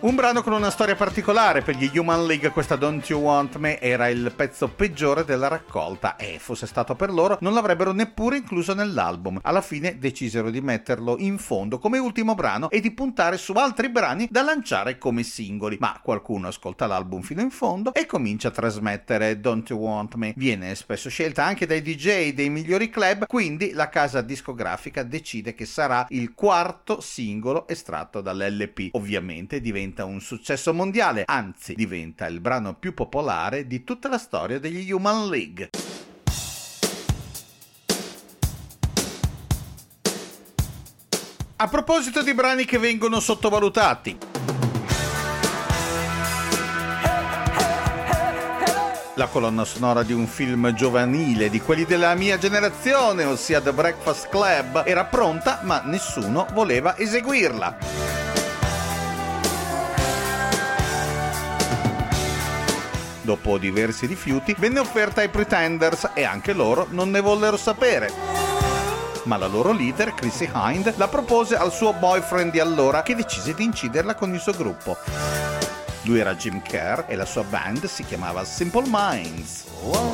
Un brano con una storia particolare per gli Human League, questa Don't You Want Me era il pezzo peggiore della raccolta e, fosse stato per loro, non l'avrebbero neppure incluso nell'album. Alla fine decisero di metterlo in fondo come ultimo brano e di puntare su altri brani da lanciare come singoli. Ma qualcuno ascolta l'album fino in fondo e comincia a trasmettere. Don't You Want Me viene spesso scelta anche dai DJ dei migliori club, quindi la casa discografica decide che sarà il quarto singolo estratto dall'LP. Ovviamente diventa un successo mondiale, anzi diventa il brano più popolare di tutta la storia degli Human League. A proposito di brani che vengono sottovalutati, la colonna sonora di un film giovanile di quelli della mia generazione, ossia The Breakfast Club, era pronta ma nessuno voleva eseguirla. Dopo diversi rifiuti, venne offerta ai Pretenders e anche loro non ne vollero sapere. Ma la loro leader, Chrissie Hynde, la propose al suo boyfriend di allora, che decise di inciderla con il suo gruppo. Lui era Jim Kerr e la sua band si chiamava Simple Minds.